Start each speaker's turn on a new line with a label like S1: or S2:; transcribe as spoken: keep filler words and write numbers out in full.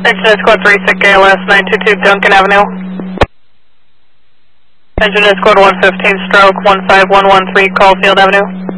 S1: Engineer Squad three six K L S nine two two Duncan Avenue. Engineer Squad one fifteen stroke one five one one three Caulfield Avenue.